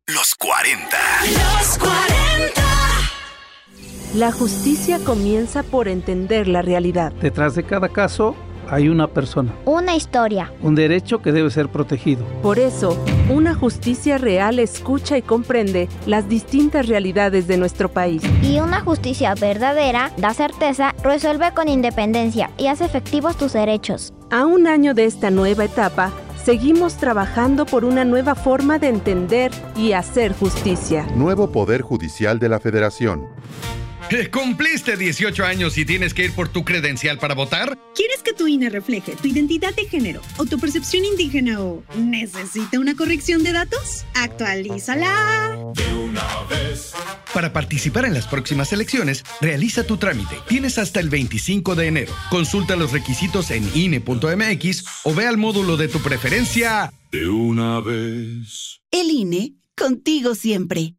Los 40. Los 40. La justicia comienza por entender la realidad. Detrás de cada caso hay una persona, una historia, un derecho que debe ser protegido. Por eso, una justicia real escucha y comprende las distintas realidades de nuestro país. Y una justicia verdadera da certeza, resuelve con independencia y hace efectivos tus derechos. A un año de esta nueva etapa, seguimos trabajando por una nueva forma de entender y hacer justicia. Nuevo Poder Judicial de la Federación. ¿Cumpliste 18 años y tienes que ir por tu credencial para votar? ¿Quieres que tu INE refleje tu identidad de género o tu percepción indígena o necesita una corrección de datos? ¡Actualízala! De una vez. Para participar en las próximas elecciones, realiza tu trámite. Tienes hasta el 25 de enero. Consulta los requisitos en INE.mx o ve al módulo de tu preferencia. De una vez. El INE, contigo siempre.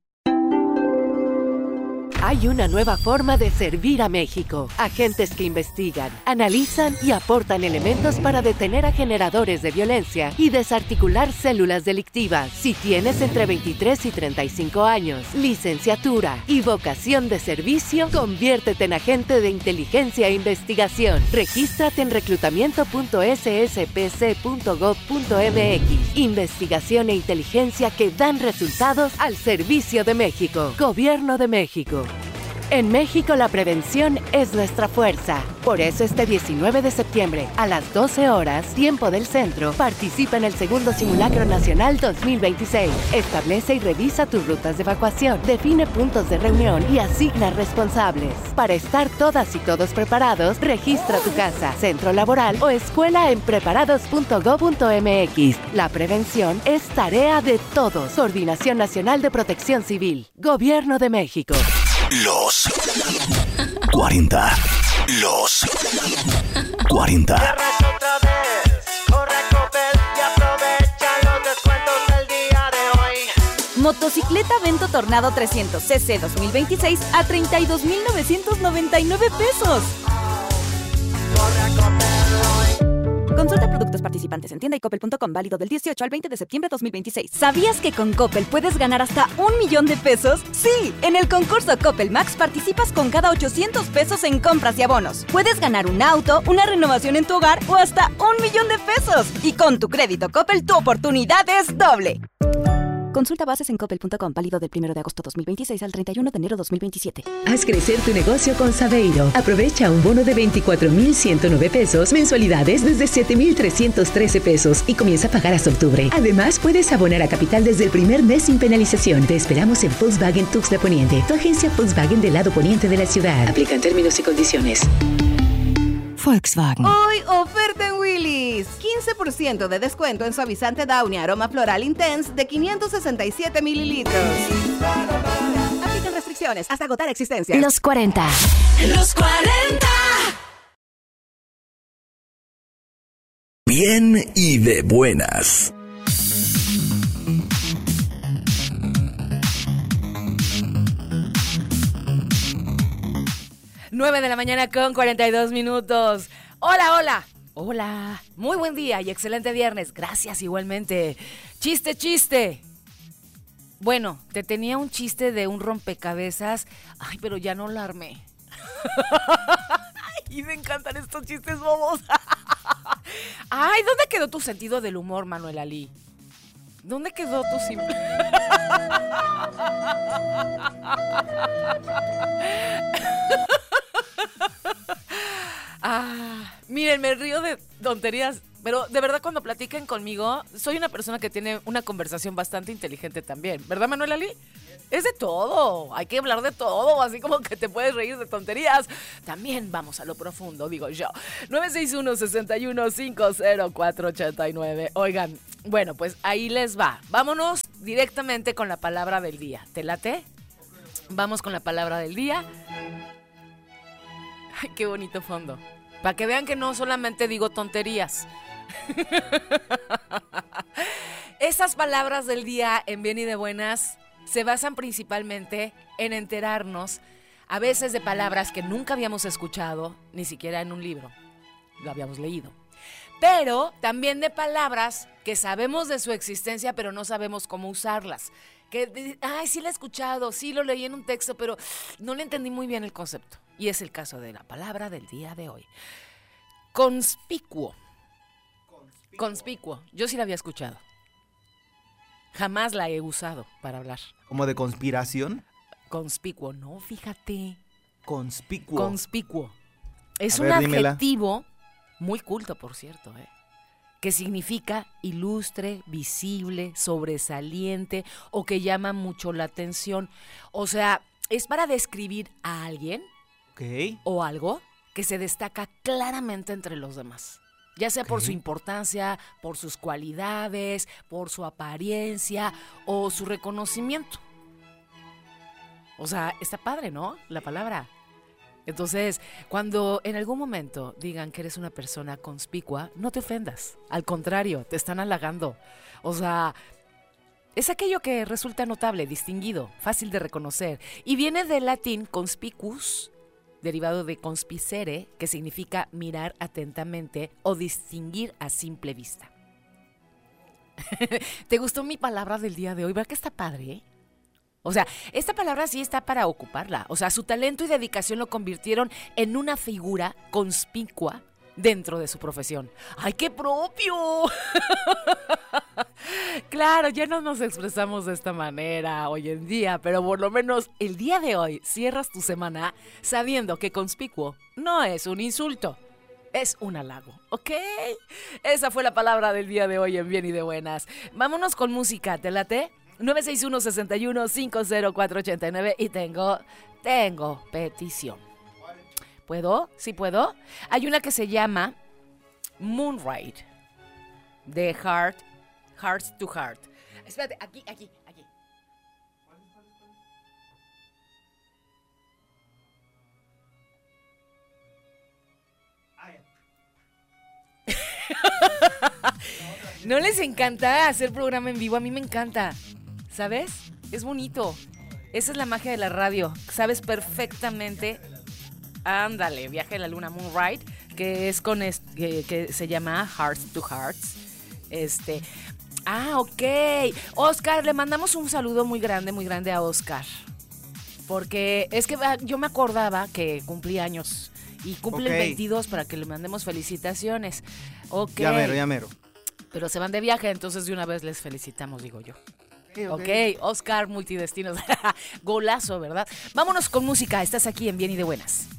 Hay una nueva forma de servir a México. Agentes que investigan, analizan y aportan elementos para detener a generadores de violencia y desarticular células delictivas. Si tienes entre 23 y 35 años, licenciatura y vocación de servicio, conviértete en agente de inteligencia e investigación. Regístrate en reclutamiento.sspc.gov.mx. Investigación e inteligencia que dan resultados al servicio de México. Gobierno de México. En México la prevención es nuestra fuerza. Por eso este 19 de septiembre, a las 12 horas, tiempo del centro, participa en el segundo Simulacro Nacional 2026. Establece y revisa tus rutas de evacuación, define puntos de reunión y asigna responsables. Para estar todas y todos preparados, registra tu casa, centro laboral o escuela en preparados.gov.mx. La prevención es tarea de todos. Coordinación Nacional de Protección Civil. Gobierno de México. Los 40. Los 40. Otra vez, corre a Coppel y aprovecha los descuentos del día de hoy. Motocicleta Vento Tornado 300cc 2026 a 32,999 pesos. Corre a Coppel hoy. Consulta productos participantes en tienda y coppel.com, válido del 18 al 20 de septiembre de 2026. ¿Sabías que con Coppel puedes ganar hasta 1,000,000 de pesos? ¡Sí! En el concurso Coppel Max participas con cada 800 pesos en compras y abonos. Puedes ganar un auto, una renovación en tu hogar o hasta 1,000,000 de pesos. Y con tu crédito Coppel, tu oportunidad es doble. Consulta bases en coppel.com, válido del 1 de agosto 2026 al 31 de enero 2027. Haz crecer tu negocio con Saveiro. Aprovecha un bono de 24,109 pesos, mensualidades desde 7,313 pesos y comienza a pagar hasta octubre. Además, puedes abonar a capital desde el primer mes sin penalización. Te esperamos en Volkswagen Tuxtla Poniente, tu agencia Volkswagen del lado poniente de la ciudad. Aplican términos y condiciones. Volkswagen. Hoy oferta en Willy's. 15% de descuento en suavizante Downy Aroma Floral Intense de 567 mililitros. Aplican restricciones hasta agotar existencias. Los 40. Los 40. Bien y de buenas. Nueve de la mañana con 42 minutos. Hola, hola. Hola. Muy buen día y excelente viernes. Gracias igualmente. Chiste, chiste. Bueno, te tenía un chiste de un rompecabezas. Ay, pero ya no lo armé. Ay, me encantan estos chistes bobos. Ay, ¿dónde quedó tu sentido del humor, Manuel Ali? ¿Dónde quedó tu simple? Miren, me río de tonterías, pero de verdad cuando platiquen conmigo, soy una persona que tiene una conversación bastante inteligente también, ¿verdad, Manuel Ali? Es de todo, hay que hablar de todo, así como que te puedes reír de tonterías. También vamos a lo profundo, digo yo. 961-6150-489. Oigan, bueno, pues ahí les va. Vámonos directamente con la palabra del día. ¿Te late? Vamos con la palabra del día. Ay, qué bonito fondo. Para que vean que no solamente digo tonterías. Esas palabras del día en Bien y de Buenas se basan principalmente en enterarnos a veces de palabras que nunca habíamos escuchado, ni siquiera en un libro. Lo habíamos leído. pero también de palabras que sabemos de su existencia, pero no sabemos cómo usarlas. Que, sí la he escuchado, sí lo leí en un texto, pero no le entendí muy bien el concepto. Y es el caso de la palabra del día de hoy. Conspicuo. Conspicuo. Yo sí la había escuchado. Jamás la he usado para hablar. ¿Como de conspiración? Conspicuo, no, fíjate. Conspicuo. Conspicuo. Es un adjetivo muy culto, por cierto, que significa ilustre, visible, sobresaliente o que llama mucho la atención. O sea, es para describir a alguien o algo que se destaca claramente entre los demás. Ya sea por su importancia, por sus cualidades, por su apariencia o su reconocimiento. O sea, está padre, ¿no? La palabra. Entonces, cuando en algún momento digan que eres una persona conspicua, no te ofendas. Al contrario, te están halagando. O sea, es aquello que resulta notable, distinguido, fácil de reconocer. Y viene del latín conspicus, derivado de conspicere, que significa mirar atentamente o distinguir a simple vista. ¿Te gustó mi palabra del día de hoy? ¿Verdad que está padre, O sea, esta palabra sí está para ocuparla. O sea, su talento y dedicación lo convirtieron en una figura conspicua dentro de su profesión. ¡Ay, qué propio! Claro, ya no nos expresamos de esta manera hoy en día, pero por lo menos el día de hoy cierras tu semana sabiendo que conspicuo no es un insulto, es un halago, ¿ok? Esa fue la palabra del día de hoy en Bien y de Buenas. Vámonos con música, ¿te late? 961-61-50489 y tengo petición. ¿Puedo? ¿Sí puedo? Hay una que se llama Moonride de Hearts to Heart. Espérate, aquí. ¿No les encanta hacer programa en vivo? A mí me encanta, ¿sabes? Es bonito. Esa es la magia de la radio. Sabes perfectamente. Ándale, Viaje a la Luna, Moonride, que es con que se llama Hearts to Hearts. Ok. Oscar, le mandamos un saludo muy grande a Oscar. Porque es que yo me acordaba que cumplía años. Y cumple el 22 para que le mandemos felicitaciones. Ok. Ya mero. Pero se van de viaje, entonces de una vez les felicitamos, digo yo. Ok, Oscar Multidestinos. Golazo, ¿verdad? Vámonos con música. Estás aquí en Bien y de Buenas.